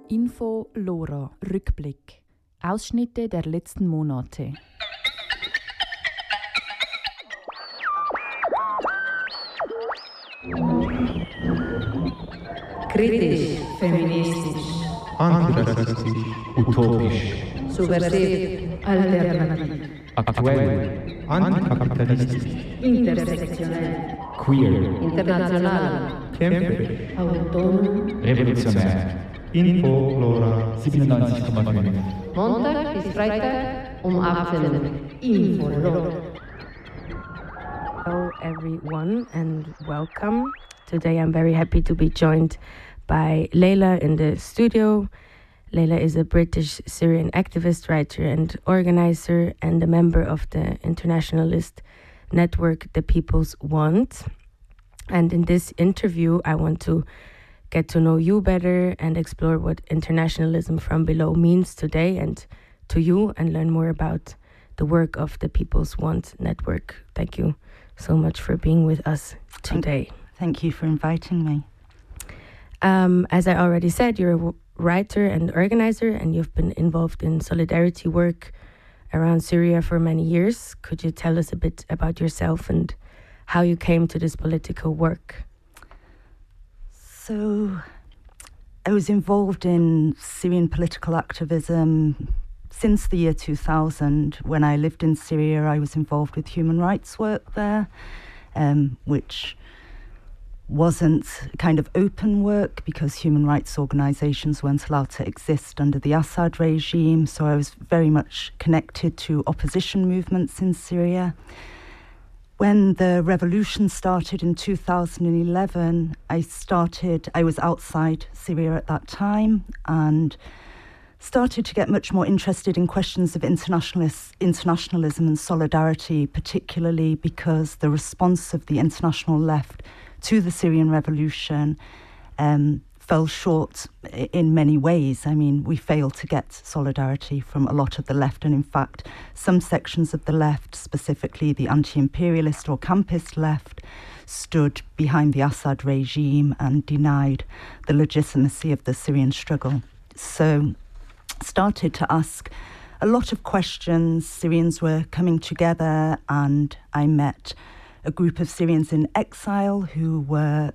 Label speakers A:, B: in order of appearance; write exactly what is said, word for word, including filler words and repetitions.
A: Info Lora Rückblick. Ausschnitte der letzten Monate.
B: Kritisch, feministisch,
C: antirassistisch, utopisch,
B: subversiv, alternativ,
C: aktuell, antikapitalistisch,
B: intersektionell,
C: queer,
B: international,
C: kämpferisch,
B: autonom,
C: revolutionär. Info Lora siebenundneunzig Komma fünf.
B: Montag bis Freitag um achtzehn Uhr. Info Lora.
D: Hello everyone and welcome. Today I'm very happy to be joined by Leila in the studio. Leila is a British Syrian activist, writer and organizer and a member of the internationalist network The People's Want. And in this interview I want to get to know you better and explore what internationalism from below means today and to you, and learn more about the work of the People's Want Network. Thank you so much for being with us today.
E: Thank you for inviting me.
D: Um, as I already said, you're a w- writer and organizer, and you've been involved in solidarity work around Syria for many years. Could you tell us a bit about yourself and how you came to this political work?
E: So, I was involved in Syrian political activism since the year two thousand. When I lived in Syria, I was involved with human rights work there, um, which wasn't kind of open work because human rights organisations weren't allowed to exist under the Assad regime. So I was very much connected to opposition movements in Syria. When the revolution started in two thousand eleven, I started, I was outside Syria at that time and started to get much more interested in questions of internationalist, internationalism and solidarity, particularly because the response of the international left to the Syrian revolution um, fell short in many ways. I mean, we failed to get solidarity from a lot of the left, and in fact, some sections of the left, specifically the anti-imperialist or campist left, stood behind the Assad regime and denied the legitimacy of the Syrian struggle. So, started to ask a lot of questions. Syrians were coming together, and I met a group of Syrians in exile who were